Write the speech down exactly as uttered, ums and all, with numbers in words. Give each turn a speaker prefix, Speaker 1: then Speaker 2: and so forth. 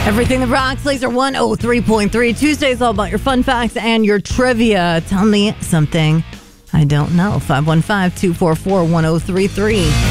Speaker 1: Everything that rocks, Laser one oh three point three. Tuesday's all about your fun facts and your trivia. Tell me something I don't know. five one five, two four four, one oh three three.